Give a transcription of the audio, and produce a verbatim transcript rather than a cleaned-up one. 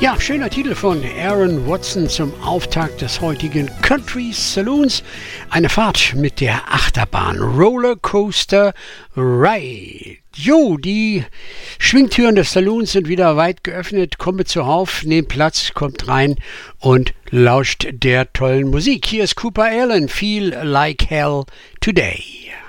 Ja, schöner Titel von Aaron Watson zum Auftakt des heutigen Country Saloons. Eine Fahrt mit der Achterbahn Rollercoaster Ride. Jo, die Schwingtüren des Saloons sind wieder weit geöffnet. Kommt zuhauf, nehmt Platz, kommt rein und lauscht der tollen Musik. Hier ist Cooper Allen, Feel Like Hell Today.